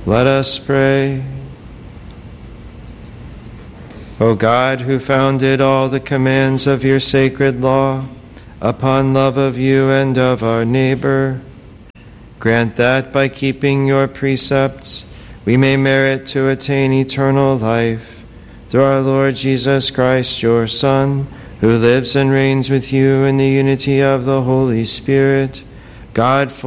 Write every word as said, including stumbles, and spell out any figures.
Let us pray. O God, who founded all the commands of your sacred law upon love of you and of our neighbor, grant that by keeping your precepts we may merit to attain eternal life, through our Lord Jesus Christ, your Son, who lives and reigns with you in the unity of the Holy Spirit, God